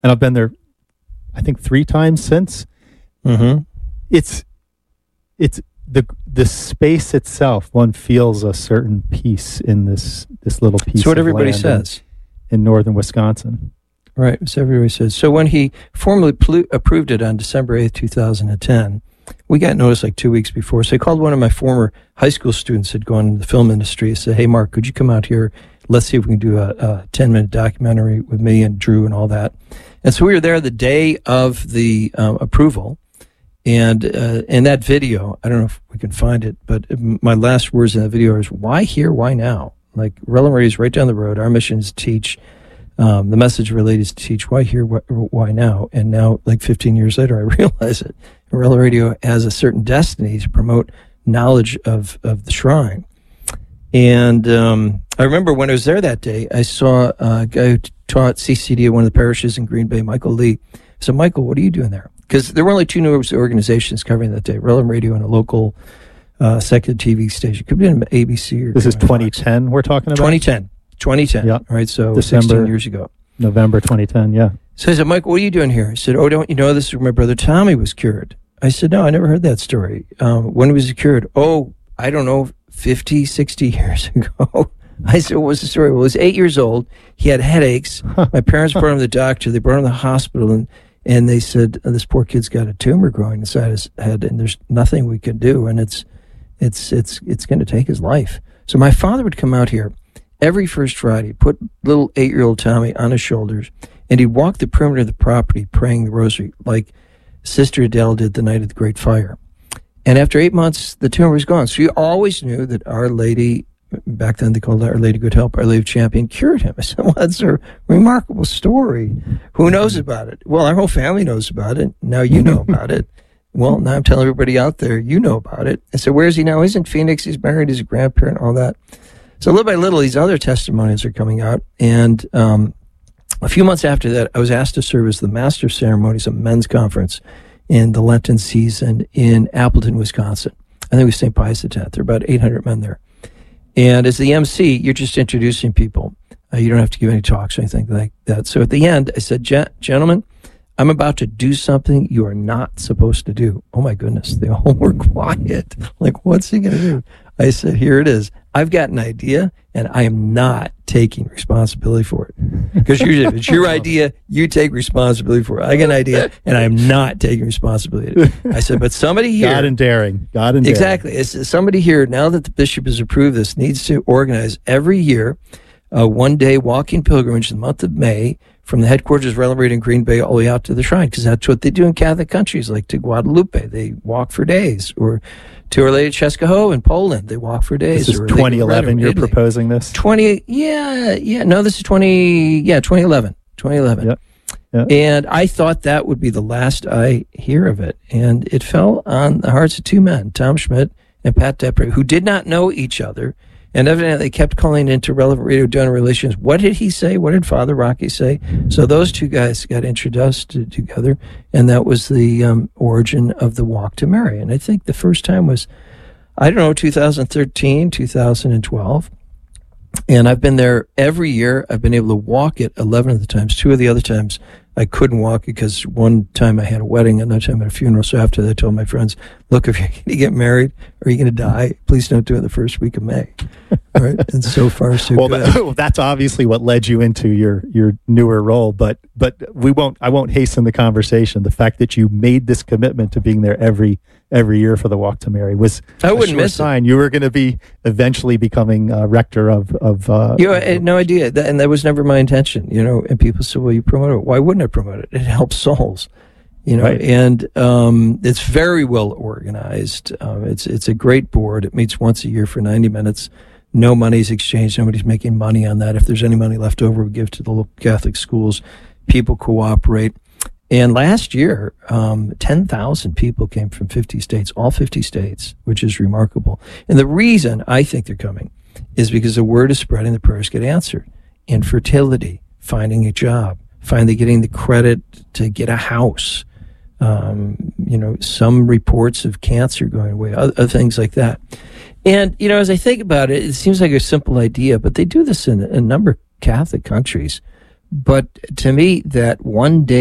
and I've been there, I think 3 times since. Mm-hmm. It's the space itself. One feels a certain peace in this little piece. That's what of everybody land says in northern Wisconsin. Right, so everybody says. So when he formally approved it on December 8th, 2010, we got notice like 2 weeks before. So I called one of my former high school students who'd gone into the film industry and said, hey, Mark, could you come out here? Let's see if we can do a 10-minute documentary with me and Drew and all that. And so we were there the day of the approval. And in that video, I don't know if we can find it, but my last words in that video is, why here, why now? Like, Relevant Radio is right down the road. Our mission is to teach. The message related is to teach. Why here, why now? And now, like 15 years later, I realize it. Relevant Radio has a certain destiny to promote knowledge of the shrine. And I remember when I was there that day, I saw a guy who taught CCD at one of the parishes in Green Bay, Michael Lee. I said, Michael, what are you doing there? Because there were only 2 news organizations covering that day, Relevant Radio and a local secular TV station. Could be an ABC or... This is 2010 we're talking about? 2010. Yeah. Right, so December, 16 years ago. November 2010, yeah. So I said, Mike, what are you doing here? He said, oh, don't you know this is where my brother Tommy was cured? I said, no, I never heard that story. When was he cured? Oh, I don't know, 50, 60 years ago. I said, what was the story? Well, he was 8 years old. He had headaches. My parents brought him to the doctor. They brought him to the hospital, and they said, this poor kid's got a tumor growing inside his head, and there's nothing we can do, and it's going to take his life. So my father would come out here every first Friday, put little 8-year-old Tommy on his shoulders, and he'd walk the perimeter of the property praying the rosary, like Sister Adele did the night of the Great Fire. And after 8 months, the tumor was gone. So you always knew that Our Lady, back then they called it Our Lady Good Help, Our Lady of Champion, cured him. I said, well, that's a remarkable story. Who knows about it? Well, our whole family knows about it. Now you know about it. Well, now I'm telling everybody out there, you know about it. I said, where is he now? He's in Phoenix. He's married. He's a grandparent, all that. So little by little, these other testimonies are coming out. And a few months after that, I was asked to serve as the master of ceremonies at a men's conference in the Lenten season in Appleton, Wisconsin. I think it was St. Pius X. There are about 800 men there. And as the MC, you're just introducing people. You don't have to give any talks or anything like that. So at the end, I said, gentlemen, I'm about to do something you are not supposed to do. Oh, my goodness. They all were quiet. Like, what's he going to do? I said, here it is. I've got an idea, and I am not taking responsibility for it. Because usually if it's your idea, you take responsibility for it. I got an idea, and I am not taking responsibility. I said, but somebody here... God and daring. Exactly. It's somebody here, now that the bishop has approved this, needs to organize every year a one-day walking pilgrimage in the month of May from the headquarters of Relevant Radio in Green Bay all the way out to the shrine, because that's what they do in Catholic countries, like to Guadalupe. They walk for days. Or to Our Lady of Czestochowa in Poland, they walk for days. This is 2011 you're proposing this? 2011. 2011. Yep. And I thought that would be the last I hear of it. And it fell on the hearts of 2 men, Tom Schmidt and Pat Depre, who did not know each other. And evidently they kept calling into Relevant Radio Donor Relations. What did he say? What did Father Rocky say? So those 2 guys got introduced together, and that was the origin of the Walk to Mary. And I think the first time was, 2013, 2012. And I've been there every year. I've been able to walk it 11 of the times. 2 of the other times I couldn't walk it because one time I had a wedding, another time I had a funeral. So after that, I told my friends, look, if you're going to get married or you're going to die, please don't do it the first week of May. All right? And so far, so good. That's obviously what led you into your newer role, but I won't hasten the conversation. The fact that you made this commitment to being there every year for the Walk to Mary was I wouldn't miss sign. You were going to be eventually becoming rector of I had no idea, and that was never my intention. And people said, "Well, you promote it. Why wouldn't I promote it? It helps souls." Right. And it's very well organized. It's a great board. It meets once a year for 90 minutes. No money's exchanged. Nobody's making money on that. If there's any money left over, we give to the local Catholic schools. People cooperate. And last year, 10,000 people came from 50 states, all 50 states, which is remarkable. And the reason I think they're coming is because the word is spreading, the prayers get answered. Infertility, finding a job, finally getting the credit to get a house, some reports of cancer going away, other things like that. And, as I think about it, it seems like a simple idea, but they do this in a number of Catholic countries But to me, that one day